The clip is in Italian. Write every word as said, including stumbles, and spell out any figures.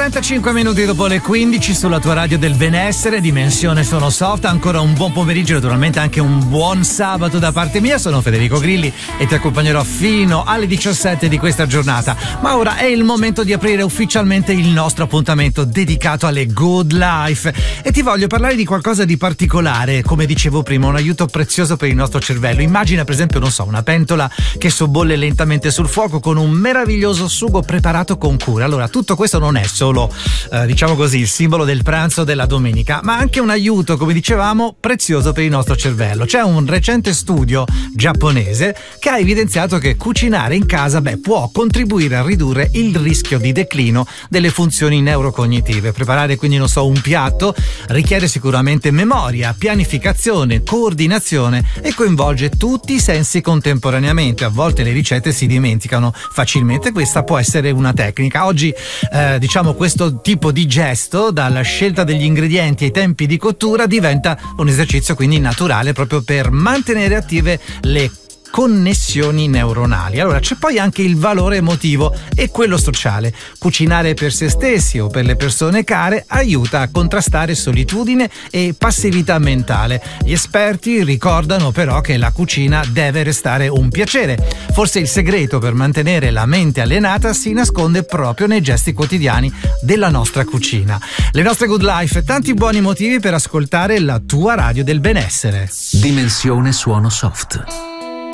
trentacinque minuti dopo le quindici sulla tua radio del benessere, Dimensione Suono Soft. Ancora un buon pomeriggio, naturalmente anche un buon sabato da parte mia. Sono Federico Grilli e ti accompagnerò fino alle diciassette di questa giornata. Ma ora è il momento di aprire ufficialmente il nostro appuntamento dedicato alle Good Life e ti voglio parlare di qualcosa di particolare. Come dicevo prima, un aiuto prezioso per il nostro cervello. Immagina per esempio, non so, una pentola che sobbolle lentamente sul fuoco con un meraviglioso sugo preparato con cura. Allora, tutto questo non è solo eh, diciamo così il simbolo del pranzo della domenica, ma anche un aiuto, come dicevamo, prezioso per il nostro cervello. C'è un recente studio giapponese che ha evidenziato che cucinare in casa beh, può contribuire a ridurre il rischio di declino delle funzioni neurocognitive. Preparare quindi, non so, un piatto richiede sicuramente memoria, pianificazione, coordinazione e coinvolge tutti i sensi contemporaneamente. A volte le ricette si dimenticano facilmente, questa può essere una tecnica. Oggi eh, diciamo questo tipo di gesto, dalla scelta degli ingredienti ai tempi di cottura, diventa un esercizio quindi naturale proprio per mantenere attive le connessioni neuronali. Allora c'è poi anche il valore emotivo e quello sociale. Cucinare per se stessi o per le persone care aiuta a contrastare solitudine e passività mentale. Gli esperti ricordano però che la cucina deve restare un piacere. Forse il segreto per mantenere la mente allenata si nasconde proprio nei gesti quotidiani della nostra cucina. Le nostre Good Life, tanti buoni motivi per ascoltare la tua radio del benessere. Dimensione Suono Soft.